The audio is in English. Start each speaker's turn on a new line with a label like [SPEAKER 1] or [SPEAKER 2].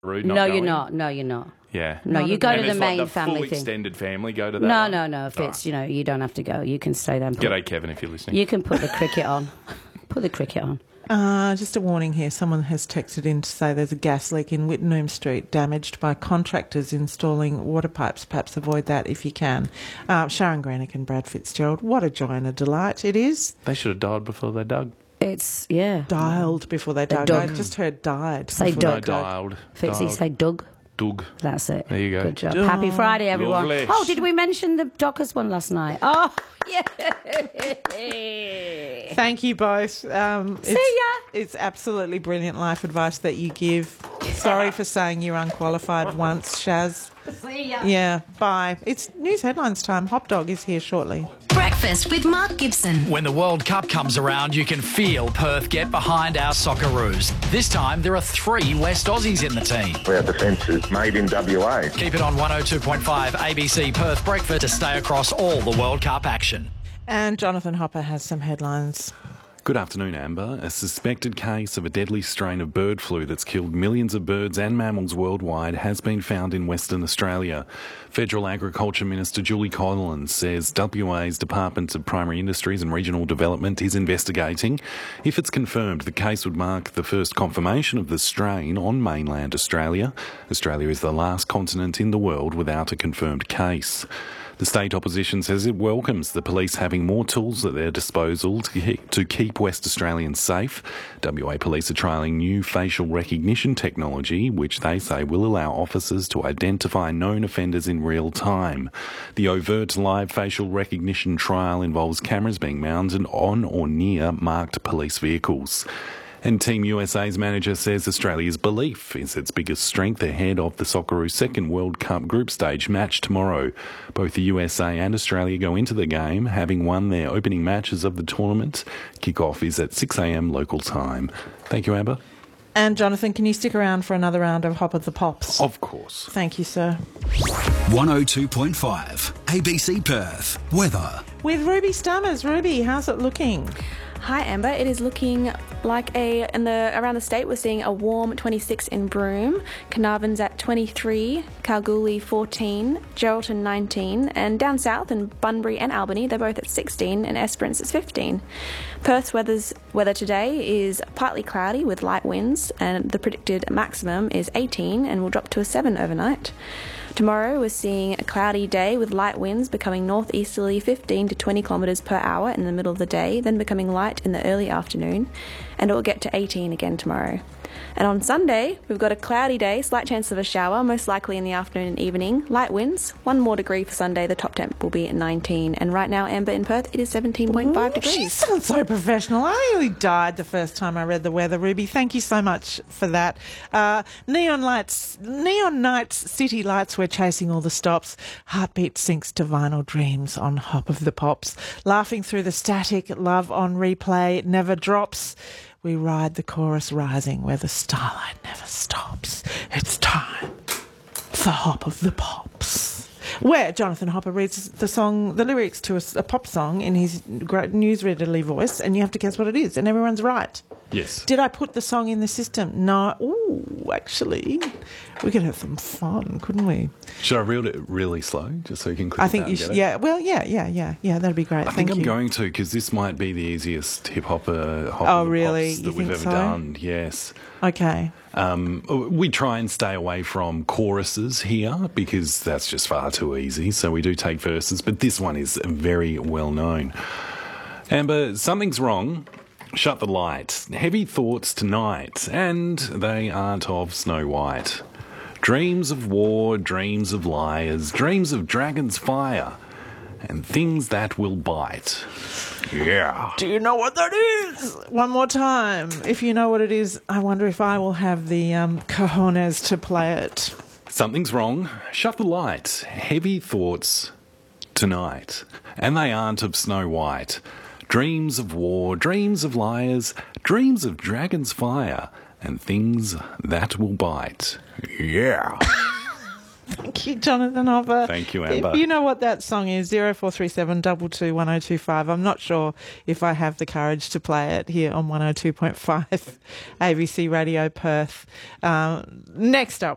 [SPEAKER 1] Rude
[SPEAKER 2] No,
[SPEAKER 1] not
[SPEAKER 2] you're
[SPEAKER 1] going?
[SPEAKER 2] not. No, you're not.
[SPEAKER 1] Yeah.
[SPEAKER 2] No, you go to
[SPEAKER 1] And
[SPEAKER 2] the
[SPEAKER 1] it's
[SPEAKER 2] main
[SPEAKER 1] like the
[SPEAKER 2] family
[SPEAKER 1] full
[SPEAKER 2] thing.
[SPEAKER 1] extended family go to that
[SPEAKER 2] No,
[SPEAKER 1] one?
[SPEAKER 2] no, no. If it's, you don't have to go. You can stay there and
[SPEAKER 1] G'day, Kevin, if you're listening.
[SPEAKER 2] you can put the cricket on. Put the cricket on.
[SPEAKER 3] Just a warning here. Someone has texted in to say there's a gas leak in Wittenham Street damaged by contractors installing water pipes. Perhaps avoid that if you can. Sharon Granick and Brad Fitzgerald. What a joy and a delight it is.
[SPEAKER 1] They should have died before they dug.
[SPEAKER 2] It's, yeah.
[SPEAKER 3] Dialed before they dug.
[SPEAKER 2] dug.
[SPEAKER 3] I just heard died.
[SPEAKER 2] Say
[SPEAKER 3] before
[SPEAKER 2] dug.
[SPEAKER 3] they dug.
[SPEAKER 1] Dialed.
[SPEAKER 2] Fitzy,
[SPEAKER 1] Dialed.
[SPEAKER 2] say Doug.
[SPEAKER 1] Doug.
[SPEAKER 2] That's it.
[SPEAKER 1] There you go.
[SPEAKER 2] Good job. Happy Friday, everyone.
[SPEAKER 1] Lovely.
[SPEAKER 2] Oh, did we mention the Dockers one last night? Oh, yeah.
[SPEAKER 3] Thank you both.
[SPEAKER 2] See ya.
[SPEAKER 3] It's absolutely brilliant life advice that you give. Sorry for saying you're unqualified once, Shaz.
[SPEAKER 2] See ya.
[SPEAKER 3] Yeah, bye. It's news headlines time. Hop Dog is here shortly.
[SPEAKER 4] Breakfast with Mark Gibson.
[SPEAKER 5] When the World Cup comes around, you can feel Perth get behind our Socceroos. This time, there are 3 West Aussies in the team.
[SPEAKER 6] Our defence is made in WA.
[SPEAKER 5] Keep it on 102.5 ABC Perth Breakfast to stay across all the World Cup action.
[SPEAKER 3] And Jonathan Hopper has some headlines.
[SPEAKER 1] Good afternoon, Amber. A suspected case of a deadly strain of bird flu that's killed millions of birds and mammals worldwide has been found in Western Australia. Federal Agriculture Minister Julie Collins says WA's Department of Primary Industries and Regional Development is investigating. If it's confirmed, the case would mark the first confirmation of the strain on mainland Australia. Australia is the last continent in the world without a confirmed case. The state opposition says it welcomes the police having more tools at their disposal to keep West Australians safe. WA police are trialling new facial recognition technology, which they say will allow officers to identify known offenders in real time. The overt live facial recognition trial involves cameras being mounted on or near marked police vehicles. And Team USA's manager says Australia's belief is its biggest strength ahead of the Socceroos' second World Cup group stage match tomorrow. Both the USA and Australia go into the game having won their opening matches of the tournament. Kick-off is at 6 a.m. local time. Thank you, Amber.
[SPEAKER 3] And Jonathan, can you stick around for another round of Hop of the Pops?
[SPEAKER 1] Of course.
[SPEAKER 3] Thank you, sir.
[SPEAKER 7] 102.5 ABC Perth. Weather.
[SPEAKER 3] With Ruby Stammers. Ruby, how's it looking?
[SPEAKER 8] Hi Amber, it is looking like around the state we're seeing a warm 26 in Broome, Carnarvon's at 23, Kalgoorlie 14, Geraldton 19, and down south in Bunbury and Albany they're both at 16 and Esperance is 15. Perth's weather today is partly cloudy with light winds and the predicted maximum is 18 and will drop to a 7 overnight. Tomorrow we're seeing a cloudy day with light winds becoming northeasterly 15 to 20 kilometres per hour in the middle of the day, then becoming light in the early afternoon, and it will get to 18 again tomorrow. And on Sunday, we've got a cloudy day, slight chance of a shower, most likely in the afternoon and evening, light winds, 1 more degree for Sunday, the top temp will be at 19. And right now, Amber, in Perth, it is 17.5 degrees.
[SPEAKER 3] She sounds so professional. I nearly died the first time I read the weather, Ruby. Thank you so much for that. Neon Nights, City Lights, we're chasing all the stops. Heartbeat sinks to vinyl dreams on Hop of the Pops. Laughing through the static, love on replay, never drops. We ride the chorus rising where the starlight never stops. It's time for Hop of the Pops, where Jonathan Hopper reads the lyrics to a pop song in his great newsreaderly voice, and you have to guess what it is, and everyone's right.
[SPEAKER 1] Yes.
[SPEAKER 3] Did I put the song in the system? No. Ooh, actually, we could have some fun, couldn't we?
[SPEAKER 1] Should I read it really slow, just so you can click
[SPEAKER 3] I
[SPEAKER 1] it
[SPEAKER 3] think
[SPEAKER 1] out
[SPEAKER 3] you
[SPEAKER 1] and get
[SPEAKER 3] should.
[SPEAKER 1] it?
[SPEAKER 3] Yeah. Well, yeah. That'd be great.
[SPEAKER 1] I think I'm going to, because this might be the easiest hip-hopper
[SPEAKER 3] Oh, really?
[SPEAKER 1] that
[SPEAKER 3] You
[SPEAKER 1] we've
[SPEAKER 3] think
[SPEAKER 1] ever
[SPEAKER 3] so?
[SPEAKER 1] done. Yes.
[SPEAKER 3] Okay.
[SPEAKER 1] We try and stay away from choruses here because that's just far too easy. So we do take verses, but this one is very well known. Amber, something's wrong. Shut the light. Heavy thoughts tonight, and they aren't of Snow White. Dreams of war, dreams of liars, dreams of dragon's fire, and things that will bite. Yeah.
[SPEAKER 3] Do you know what that is? One more time. If you know what it is, I wonder if I will have the cojones to play it.
[SPEAKER 1] Something's wrong. Shut the light. Heavy thoughts tonight, and they aren't of Snow White. Dreams of war, dreams of liars, dreams of dragon's fire, and things that will bite. Yeah.
[SPEAKER 3] Thank you, Jonathan Hopper.
[SPEAKER 1] Thank you, Amber.
[SPEAKER 3] If you know what that song is, 0437 222 1025. I'm not sure if I have the courage to play it here on 102.5 ABC Radio Perth. Next up,